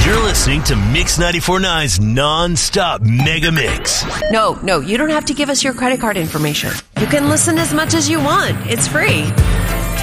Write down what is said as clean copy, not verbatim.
You're listening to Mix 94.9's non-stop mega mix. No, you don't have to give us your credit card information. You can listen as much as you want. It's free.